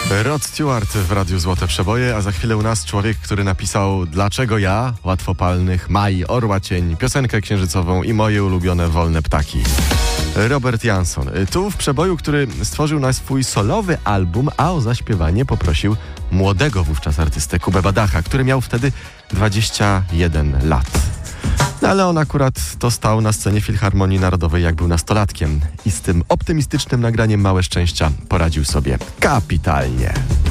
Rod Stewart w Radiu Złote Przeboje, a za chwilę u nas człowiek, który napisał Dlaczego ja, Łatwopalnych, Maj, Orła Cień, piosenkę księżycową i moje ulubione Wolne Ptaki. Robert Jansson. Tu w Przeboju, który stworzył na swój solowy album, a o zaśpiewanie poprosił młodego wówczas artystę Kubę Badacha, który miał wtedy 21 lat. No ale on akurat to stał na scenie Filharmonii Narodowej, jak był nastolatkiem i z tym optymistycznym nagraniem Małe Szczęścia poradził sobie kapitalnie.